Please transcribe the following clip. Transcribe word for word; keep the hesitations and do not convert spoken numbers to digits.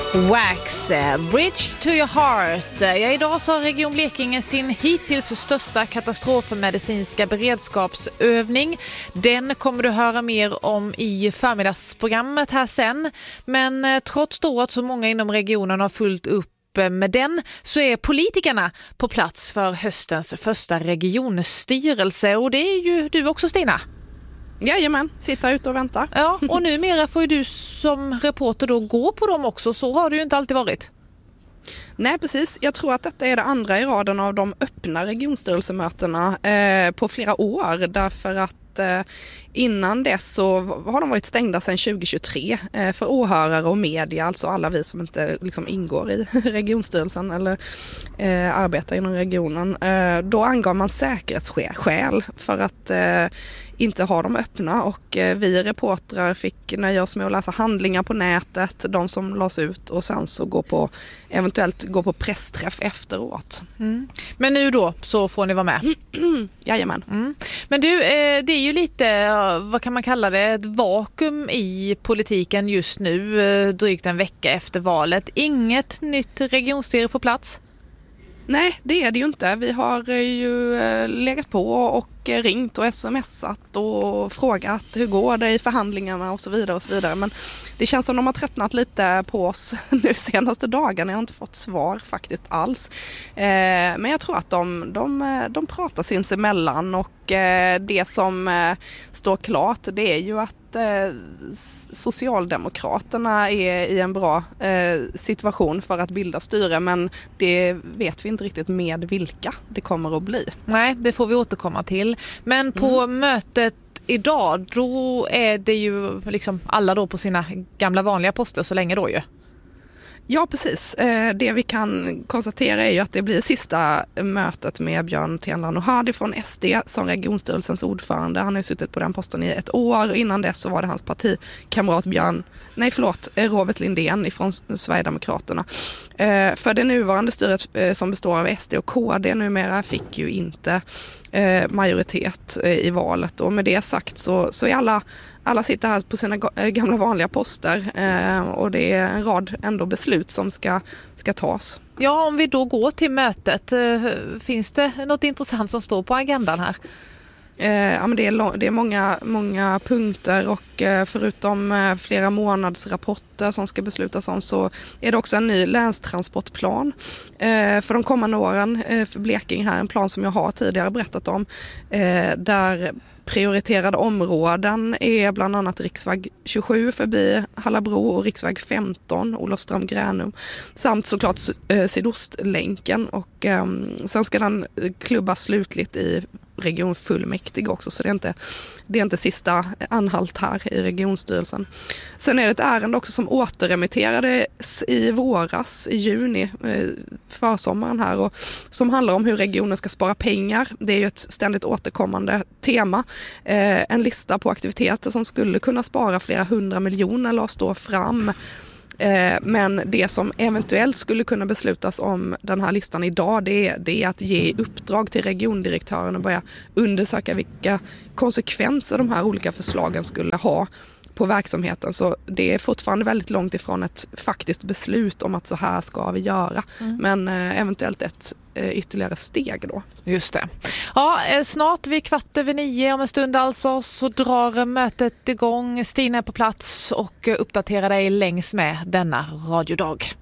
Wax, Bridge to your heart. Ja, idag så har Region Blekinge sin hittills största katastrofmedicinska beredskapsövning. Den kommer du höra mer om i förmiddagsprogrammet här sen. Men trots då att så många inom regionen har fullt upp med den, så är politikerna på plats för höstens första regionstyrelse. Och det är ju du också, Stina. Jajamän, sitta ute och vänta. Ja, och numera får ju du som reporter då gå på dem också. Så har det ju inte alltid varit. Nej, precis. Jag tror att detta är det andra i raden av de öppna regionstyrelsemötena eh, på flera år. Därför att eh, innan dess så har de varit stängda sedan tjugo tjugotre eh, för åhörare och media, alltså alla vi som inte liksom ingår i regionstyrelsen eller eh, arbetar inom regionen. Eh, då angav man säkerhetsskäl för att eh, inte ha dem öppna, och eh, vi reportrar fick nöja oss med att läsa handlingar på nätet, de som lades ut, och sen så gå på, eventuellt gå på pressträff efteråt. Mm. Men nu då så får ni vara med. Jajamän. Mm. Men du, eh, det är ju lite, vad kan man kalla det, ett vakuum i politiken just nu, eh, drygt en vecka efter valet. Inget nytt regionstyre på plats? Nej, det är det ju inte. Vi har ju legat på och ringt och smsat och frågat hur går det i förhandlingarna och så vidare och så vidare. Men det känns som de har tröttnat lite på oss nu senaste dagarna. Jag har inte fått svar faktiskt alls. Men jag tror att de, de, de pratar sinsemellan, och det som står klart, det är ju att Socialdemokraterna är i en bra eh, situation för att bilda styre, men det vet vi inte riktigt med vilka det kommer att bli. Nej, det får vi återkomma till. Men på mm. mötet idag, då är det ju liksom alla då på sina gamla vanliga poster så länge då ju. Ja, precis. Det vi kan konstatera är ju att det blir sista mötet med Björn Tenla Nohadi från S D som regionstyrelsens ordförande. Han har ju suttit på den posten i ett år. Innan dess så var det hans partikamrat Björn, nej förlåt, Robert Lindén ifrån Sverigedemokraterna. För det nuvarande styret som består av S D och K D numera fick ju inte majoritet i valet. Och med det sagt så, så är alla Alla sitter här på sina gamla vanliga poster, eh, och det är en rad ändå beslut som ska, ska tas. Ja, om vi då går till mötet, eh, finns det något intressant som står på agendan här? Eh, ja, men det är, det är många, många punkter, och eh, förutom eh, flera månadsrapporter som ska beslutas om, så är det också en ny länstransportplan eh, för de kommande åren eh, för Blekinge här. En plan som jag har tidigare berättat om, eh, där prioriterade områden är bland annat riksväg tjugosju förbi Hallabro och riksväg femton Olofström-Gränum, samt såklart Sydostlänken, och eh, sen ska den klubbas slutligt i regionfullmäktige också, så det är inte, det är inte sista anhalt här i regionstyrelsen. Sen är det ett ärende också som återremitterades i våras, i juni, försommaren här, och som handlar om hur regionen ska spara pengar. Det är ju ett ständigt återkommande tema. Eh, en lista på aktiviteter som skulle kunna spara flera hundra miljoner lades då fram. Men det som eventuellt skulle kunna beslutas om den här listan idag, det är, det är att ge uppdrag till regiondirektören och börja undersöka vilka konsekvenser de här olika förslagen skulle ha på verksamheten. Så det är fortfarande väldigt långt ifrån ett faktiskt beslut om att så här ska vi göra. Mm. Men eh, eventuellt ett eh, ytterligare steg då. Just det. Ja, snart vid kvart över nio om en stund alltså så drar mötet igång. Stina är på plats och uppdaterar dig längs med denna radiodag.